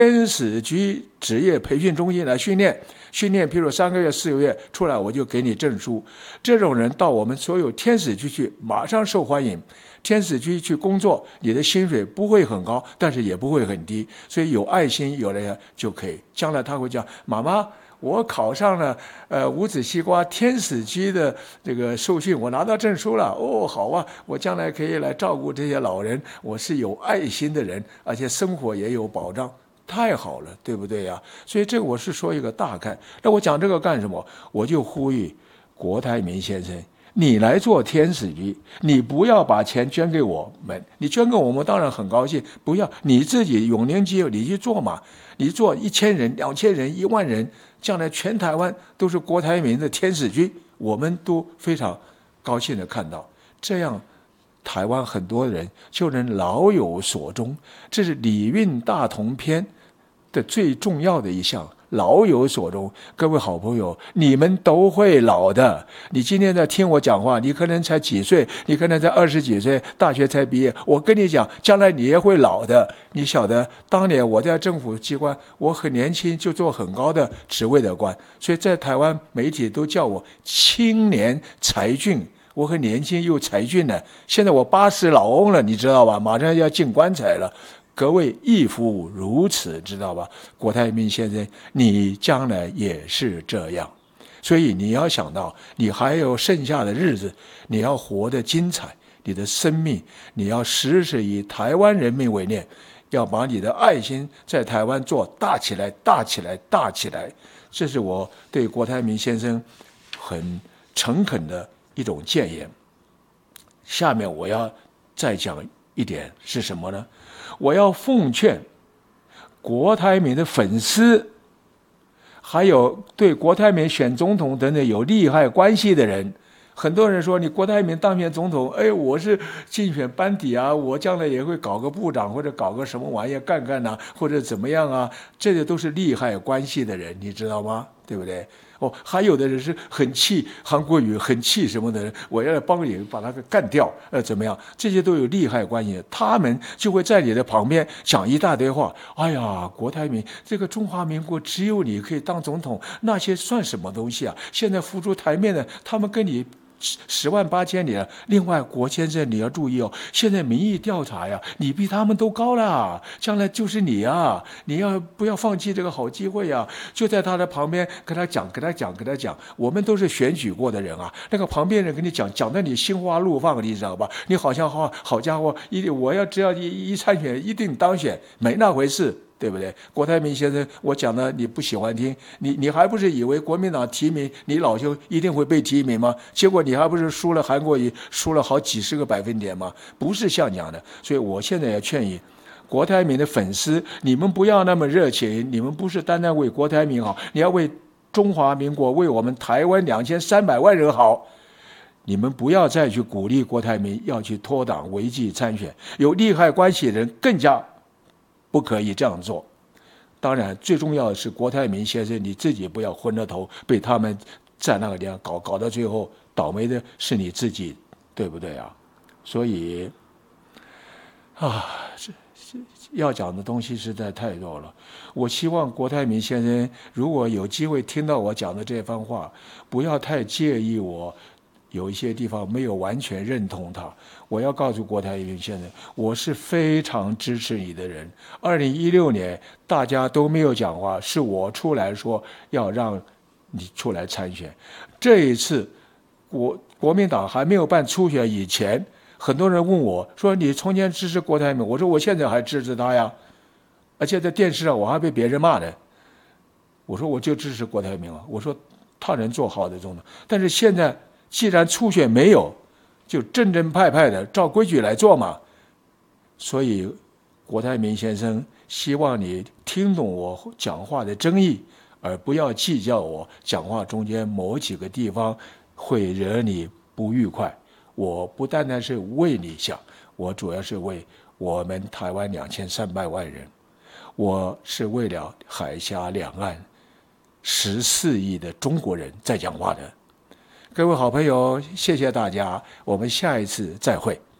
天使局职业培训中心来训练，譬如3个月、4个月出来，我就给你证书。这种人到我们所有天使局去，马上受欢迎。天使局去工作，你的薪水不会很高，但是也不会很低，所以有爱心有了就可以。将来他会讲：妈妈，我考上了五子西瓜天使局的这个受训，我拿到证书了。哦，好啊，我将来可以来照顾这些老人，我是有爱心的人，而且生活也有保障。太好了，对不对呀？所以这个我是说一个大概。那我讲这个干什么？我就呼吁郭台铭先生，你来做天使局，你不要把钱捐给我们，你捐给我们当然很高兴，不要你自己永年基金你去做嘛，你做1000人、2000人、1万人，将来全台湾都是郭台铭的天使局，我们都非常高兴的看到，这样台湾很多人就能老有所终。这是礼运大同篇的最重要的一项，老有所终。各位好朋友，你们都会老的。你今天在听我讲话，你可能才几岁，你可能才20几岁，大学才毕业。我跟你讲，将来你也会老的。你晓得，当年我在政府机关，我很年轻就做很高的职位的官，所以在台湾媒体都叫我青年才俊。我很年轻又才俊呢，现在我80老翁了，你知道吧？马上要进棺材了。各位亦复如此，知道吧？郭台铭先生，你将来也是这样，所以你要想到，你还有剩下的日子，你要活得精彩，你的生命，你要时时以台湾人民为念，要把你的爱心在台湾做大起来，大起来，大起来。这是我对郭台铭先生很诚恳的一种谏言。下面我要再讲一点是什么呢？我要奉劝郭台铭的粉丝，还有对郭台铭选总统等等有利害关系的人。很多人说你郭台铭当选总统，我是竞选班底啊，我将来也会搞个部长或者搞个什么玩意干干啊，或者怎么样啊，这些都是利害关系的人，你知道吗？对不对？还有的人是很气韩国瑜，很气什么的人，我要帮你把他给干掉，怎么样？这些都有利害关系，他们就会在你的旁边讲一大堆话。哎呀，郭台铭，这个中华民国只有你可以当总统，那些算什么东西啊？现在浮出台面的，他们跟你10万8千里了。另外，郭先生你要注意哦，现在民意调查呀，你比他们都高了，将来就是你啊！你要不要放弃这个好机会啊？就在他的旁边跟他讲。我们都是选举过的人啊，那个旁边人跟你讲的你心花怒放，你知道吧？你好像好家伙，我只要一参选一定当选，没那回事。对不对？郭台铭先生，我讲的你不喜欢听，你还不是以为国民党提名你老兄一定会被提名吗？结果你还不是输了韩国瑜，输了好几十个百分点吗？不是像讲的。所以我现在也劝你，郭台铭的粉丝，你们不要那么热情，你们不是单单为郭台铭好，你要为中华民国，为我们台湾2300万人好。你们不要再去鼓励郭台铭要去脱党违纪参选，有利害关系的人更加不可以这样做。当然最重要的是郭台铭先生你自己不要昏了头，被他们在那个地方搞到最后倒霉的是你自己，对不对啊？所以要讲的东西实在太多了。我希望郭台铭先生如果有机会听到我讲的这番话，不要太介意我有一些地方没有完全认同他。我要告诉郭台铭先生，我是非常支持你的人。2016年大家都没有讲话，是我出来说要让你出来参选。这一次国民党还没有办初选以前，很多人问我说你从前支持郭台铭，我说我现在还支持他呀，而且在电视上我还被别人骂呢。我说我就支持郭台铭啊，我说他能做好的总统。但是现在既然初选没有，就正派的照规矩来做嘛。所以郭台铭先生，希望你听懂我讲话的真意，而不要计较我讲话中间某几个地方会惹你不愉快。我不单单是为你想，我主要是为我们台湾2300万人，我是为了海峡两岸14亿的中国人在讲话的。各位好朋友，谢谢大家，我们下一次再会。